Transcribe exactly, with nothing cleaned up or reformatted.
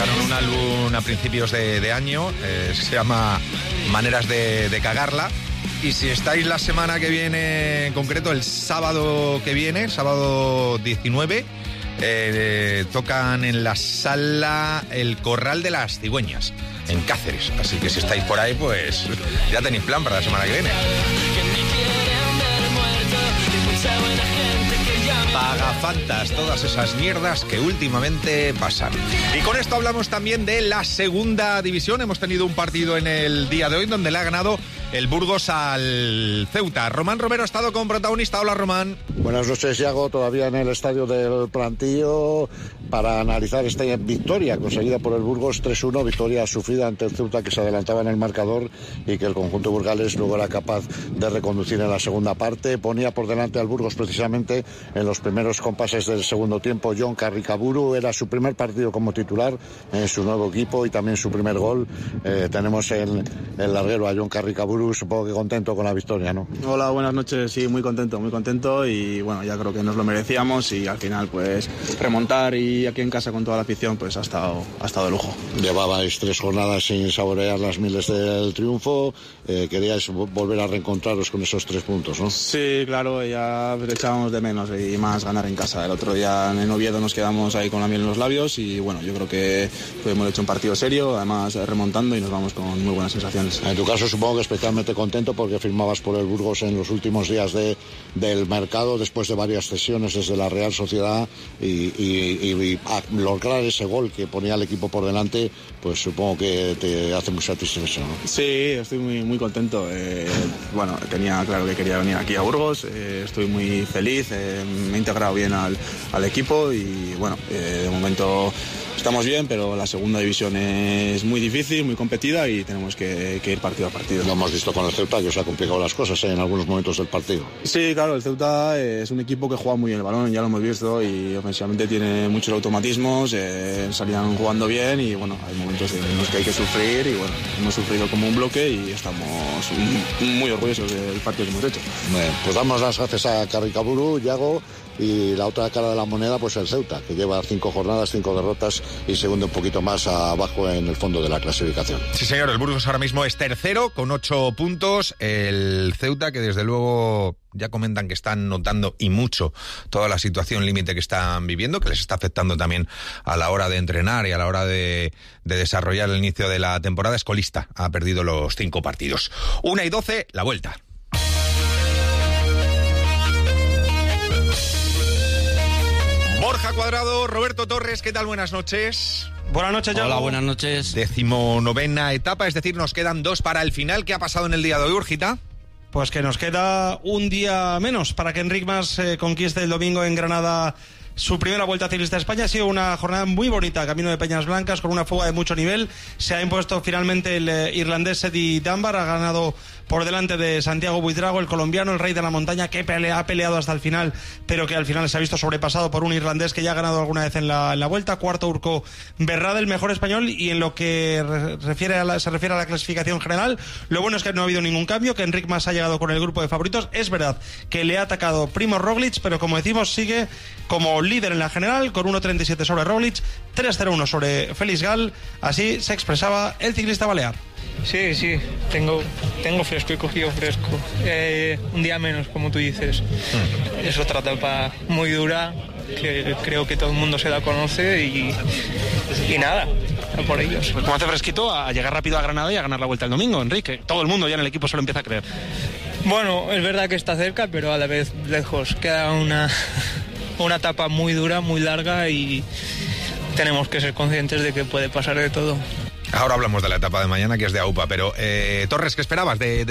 sacaron un álbum a principios de, de año, eh, se llama Maneras de, de cagarla. Y si estáis la semana que viene, en concreto el sábado que viene, sábado diecinueve, eh, tocan en la sala El Corral de las Cigüeñas, en Cáceres. Así que si estáis por ahí, pues ya tenéis plan para la semana que viene. Pagafantas, todas esas mierdas que últimamente pasan. Y con esto hablamos también de la segunda división. Hemos tenido un partido en el día de hoy donde le ha ganado el Burgos al Ceuta. Román Romero ha estado como protagonista. Hola, Román. Buenas noches, Iago. Todavía en el estadio del Plantío para analizar esta victoria conseguida por el Burgos tres uno, victoria sufrida ante el Ceuta, que se adelantaba en el marcador y que el conjunto burgalés luego era capaz de reconducir en la segunda parte. Ponía por delante al Burgos precisamente en los primeros compases del segundo tiempo Jon Carricaburu. Era su primer partido como titular en su nuevo equipo y también su primer gol. Eh, tenemos el, el larguero a Jon Carricaburu, supongo que contento con la victoria, ¿no? Hola, buenas noches. Sí, muy contento, muy contento y bueno, ya creo que nos lo merecíamos y al final pues remontar y aquí en casa con toda la afición pues ha estado, ha estado de lujo. Llevabais tres jornadas sin saborear las miles del triunfo, eh, queríais volver a reencontraros con esos tres puntos, ¿no? Sí, claro, ya echábamos de menos y más ganar en casa. El otro día en Oviedo nos quedamos ahí con la miel en los labios y bueno, yo creo que pues, hemos hecho un partido serio, además remontando y nos vamos con muy buenas sensaciones. En tu caso supongo que especialmente contento porque firmabas por el Burgos en los últimos días de, del mercado después de varias cesiones desde la Real Sociedad y, y, y, y lograr ese gol que ponía el equipo por delante, pues supongo que te hace muy satisfecho, ¿no? Sí, estoy muy, muy contento. Eh, bueno, tenía claro que quería venir aquí a Burgos, eh, estoy muy feliz, eh, me he integrado bien al, al equipo y bueno, eh, de momento estamos bien, pero la segunda división es muy difícil, muy competida y tenemos que, que ir partido a partido. Lo hemos visto con el Ceuta, que os ha complicado las cosas, ¿eh? En algunos momentos del partido. Sí, claro, el Ceuta es un equipo que juega muy bien el balón, ya lo hemos visto, y ofensivamente tiene muchos automatismos, eh, salían jugando bien y bueno, hay momentos en los que hay que sufrir y bueno, hemos sufrido como un bloque y estamos muy orgullosos del partido que hemos hecho. Bueno, pues damos las gracias a Carricaburu, Iago, y la otra cara de la moneda, pues el Ceuta, que lleva cinco jornadas, cinco derrotas y se hunde un poquito más abajo en el fondo de la clasificación. Sí, señor, el Burgos ahora mismo es tercero con ocho puntos. El Ceuta, que desde luego ya comentan que están notando y mucho toda la situación límite que están viviendo, que les está afectando también a la hora de entrenar y a la hora de, de desarrollar el inicio de la temporada. Es colista, ha perdido los cinco partidos. Una y doce, la vuelta. Borja Cuadrado, Roberto Torres, ¿qué tal? Buenas noches. Buenas noches, Yago. Hola, buenas noches. Decimonovena etapa, es decir, nos quedan dos para el final. ¿Qué ha pasado en el día de hoy, Urgita? Pues que nos queda un día menos para que Enric Mas eh, conquiste el domingo en Granada su primera Vuelta Ciclista a España. Ha sido una jornada muy bonita, camino de Peñas Blancas, con una fuga de mucho nivel. Se ha impuesto finalmente el eh, irlandés Eddie Dunbar, ha ganado por delante de Santiago Buitrago, el colombiano, el rey de la montaña, que pelea, ha peleado hasta el final, pero que al final se ha visto sobrepasado por un irlandés que ya ha ganado alguna vez en la, en la Vuelta. Cuarto, Urco Berrada, el mejor español. Y en lo que re- refiere a la, se refiere a la clasificación general, lo bueno es que no ha habido ningún cambio, que Enric Mas ha llegado con el grupo de favoritos. Es verdad que le ha atacado Primoz Roglic, pero como decimos, sigue como líder en la general, con uno treinta y siete sobre Roglic, tres cero uno sobre Félix Gal. Así se expresaba el ciclista balear. Sí, sí, tengo, tengo fresco, he cogido fresco. Eh, un día menos, como tú dices. Mm. Es otra etapa muy dura, que creo que todo el mundo se la conoce y, y nada, a por ellos. Pues como hace fresquito a llegar rápido a Granada y a ganar la Vuelta el domingo, Enrique. Todo el mundo ya en el equipo se lo empieza a creer. Bueno, es verdad que está cerca, pero a la vez lejos. Queda una, una etapa muy dura, muy larga y tenemos que ser conscientes de que puede pasar de todo. Ahora hablamos de la etapa de mañana, que es de AUPA, pero eh, Torres, ¿qué esperabas de, de